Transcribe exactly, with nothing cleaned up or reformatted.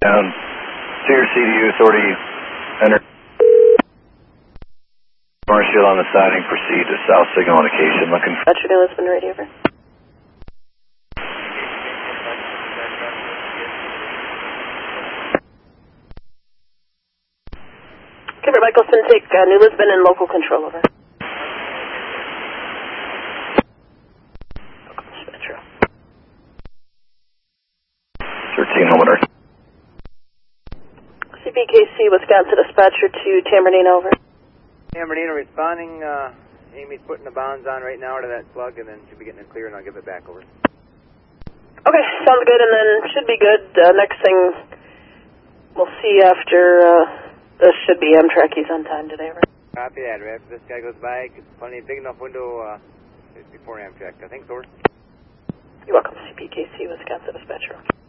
Down to your C D U authority, enter Marshall on the siding, proceed to south signal indication, looking for... Metro New Lisbon, radio over. Kipper Michelson, take uh, New Lisbon and local control over. Metro. thirteen Homeowner. C P K C, Wisconsin dispatcher to Tan Bernardino over. Tan Bernardino responding. Uh, Amy's putting the bonds on right now to that plug, and then she'll be getting it clear, and I'll give it back over. Okay, sounds good, and then should be good. Uh, next thing we'll see after, uh, this should be Amtrak. He's on time today, right? Copy that. Right after this guy goes by, it's plenty big enough window uh, before Amtrak. I think so. You're welcome, C P K C, Wisconsin dispatcher.